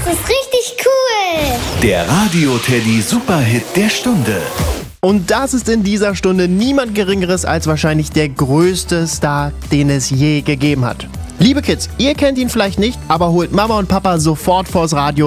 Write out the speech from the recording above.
Das ist richtig cool. Der Radio-Teddy Superhit der Stunde. Und das ist in dieser Stunde niemand Geringeres als wahrscheinlich der größte Star, den es je gegeben hat. Liebe Kids, ihr kennt ihn vielleicht nicht, aber holt Mama und Papa sofort vors Radio.